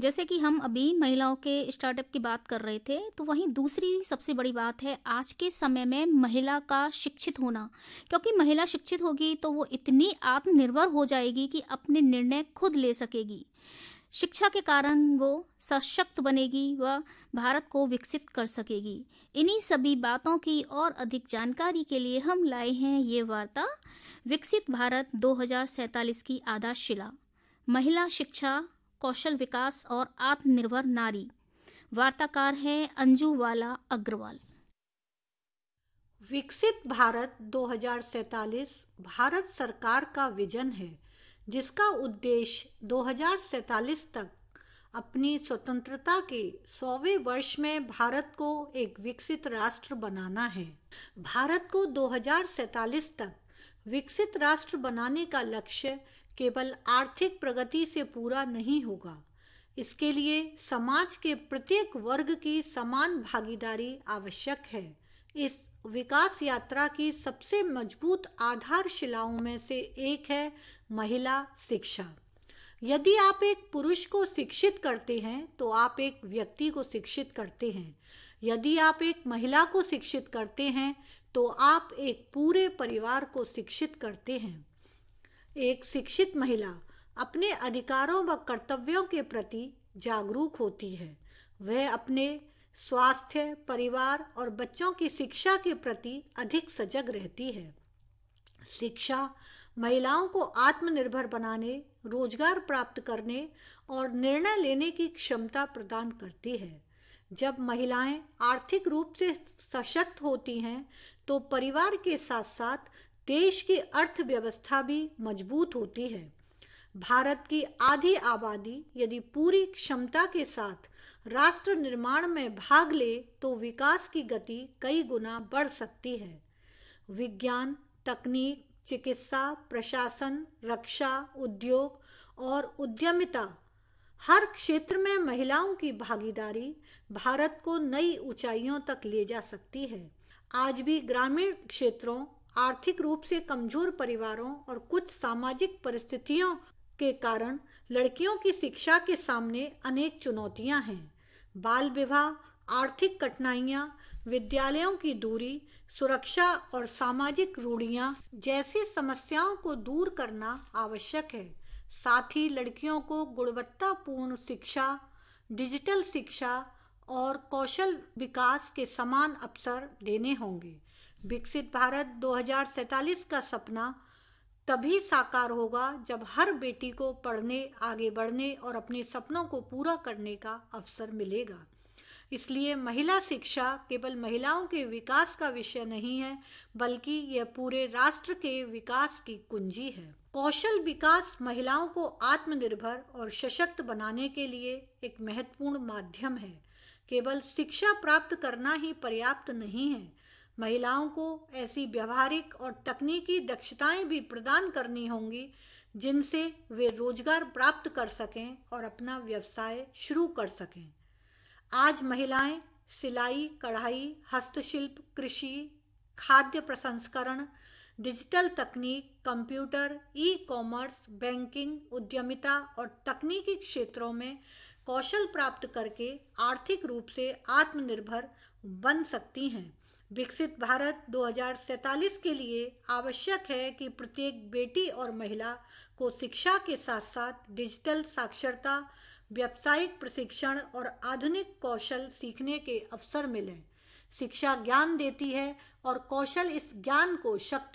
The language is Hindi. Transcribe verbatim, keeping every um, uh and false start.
जैसे कि हम अभी महिलाओं के स्टार्टअप की बात कर रहे थे, तो वहीं दूसरी सबसे बड़ी बात है आज के समय में महिला का शिक्षित होना। क्योंकि महिला शिक्षित होगी तो वो इतनी आत्मनिर्भर हो जाएगी कि अपने निर्णय खुद ले सकेगी। शिक्षा के कारण वो सशक्त बनेगी व भारत को विकसित कर सकेगी। इन्हीं सभी बातों की और अधिक जानकारी के लिए हम लाए हैं ये वार्ता, विकसित भारत दो हज़ार सैंतालीस की आधारशिला, महिला शिक्षा, कौशल विकास और आत्मनिर्भर नारी। वार्ताकार हैं अंजू वाला अग्रवाल। विकसित भारत दो हज़ार सैंतालीस भारत सरकार का विजन है, जिसका उद्देश्य दो हज़ार सैंतालीस तक अपनी स्वतंत्रता के सौवें वर्ष में भारत को एक विकसित राष्ट्र बनाना है। भारत को दो हज़ार सैंतालीस तक विकसित राष्ट्र बनाने का लक्ष्य केवल आर्थिक प्रगति से पूरा नहीं होगा। इसके लिए समाज के प्रत्येक वर्ग की समान भागीदारी आवश्यक है। इस विकास यात्रा की सबसे मजबूत आधारशिलाओं में से एक है महिला शिक्षा। यदि आप एक पुरुष को शिक्षित करते हैं तो आप एक व्यक्ति को शिक्षित करते हैं। यदि आप एक महिला को शिक्षित करते हैं तो आप एक पूरे परिवार को शिक्षित करते हैं। एक शिक्षित महिला अपने अधिकारों व कर्तव्यों के प्रति जागरूक होती है। वह अपने स्वास्थ्य, परिवार और बच्चों की शिक्षा के प्रति अधिक सजग रहती है। शिक्षा महिलाओं को आत्मनिर्भर बनाने, रोजगार प्राप्त करने और निर्णय लेने की क्षमता प्रदान करती है। जब महिलाएं आर्थिक रूप से सशक्त होती हैं तो परिवार के साथ साथ देश की अर्थव्यवस्था भी मजबूत होती है। भारत की आधी आबादी यदि पूरी क्षमता के साथ राष्ट्र निर्माण में भाग ले तो विकास की गति कई गुना बढ़ सकती है। विज्ञान, तकनीक, चिकित्सा, प्रशासन, रक्षा, उद्योग और उद्यमिता, हर क्षेत्र में महिलाओं की भागीदारी भारत को नई ऊंचाइयों तक ले जा सकती है। आज भी ग्रामीण क्षेत्रों, आर्थिक रूप से कमजोर परिवारों और कुछ सामाजिक परिस्थितियों के कारण लड़कियों की शिक्षा के सामने अनेक चुनौतियां हैं। बाल विवाह, आर्थिक कठिनाइयां, विद्यालयों की दूरी, सुरक्षा और सामाजिक रूढ़ियां जैसी समस्याओं को दूर करना आवश्यक है। साथ ही लड़कियों को गुणवत्तापूर्ण शिक्षा, डिजिटल शिक्षा और कौशल विकास के समान अवसर देने होंगे। विकसित भारत दो हज़ार सैंतालीस का सपना तभी साकार होगा जब हर बेटी को पढ़ने, आगे बढ़ने और अपने सपनों को पूरा करने का अवसर मिलेगा। इसलिए महिला शिक्षा केवल महिलाओं के विकास का विषय नहीं है, बल्कि यह पूरे राष्ट्र के विकास की कुंजी है। कौशल विकास महिलाओं को आत्मनिर्भर और सशक्त बनाने के लिए एक महत्वपूर्ण माध्यम है। केवल शिक्षा प्राप्त करना ही पर्याप्त नहीं है। महिलाओं को ऐसी व्यवहारिक और तकनीकी दक्षताएं भी प्रदान करनी होंगी जिनसे वे रोजगार प्राप्त कर सकें और अपना व्यवसाय शुरू कर सकें। आज महिलाएं सिलाई, कढ़ाई, हस्तशिल्प, कृषि, खाद्य प्रसंस्करण, डिजिटल तकनीक, कंप्यूटर, ई कॉमर्स, बैंकिंग, उद्यमिता और तकनीकी क्षेत्रों में कौशल प्राप्त करके आर्थिक रूप से आत्मनिर्भर बन सकती हैं। विकसित भारत दो हज़ार सैंतालीस के लिए आवश्यक है कि प्रत्येक बेटी और महिला को शिक्षा के साथ साथ डिजिटल साक्षरता, व्यावसायिक प्रशिक्षण और आधुनिक कौशल सीखने के अवसर मिलें। शिक्षा ज्ञान देती है और कौशल इस ज्ञान को शक्ति